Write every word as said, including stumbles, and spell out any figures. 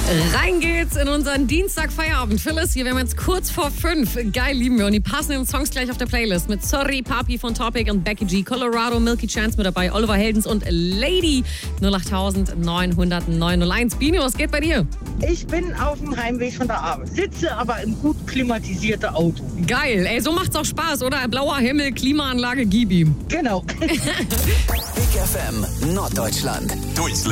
Rein geht's in unseren Dienstag-Feierabend. Phyllis hier, wir haben jetzt kurz vor fünf. Geil, lieben wir. Und die passenden Songs gleich auf der Playlist mit Sorry, Papi von Topic und Becky G. Colorado, Milky Chance mit dabei, Oliver Heldens und Lady null acht neun null null neun null eins. Bino, was geht bei dir? Ich bin auf dem Heimweg von der Arbeit, sitze aber im gut klimatisierten Auto. Geil, ey, so macht's auch Spaß, oder? Blauer Himmel, Klimaanlage, gib ihm. Genau. Big F M Norddeutschland. Durchs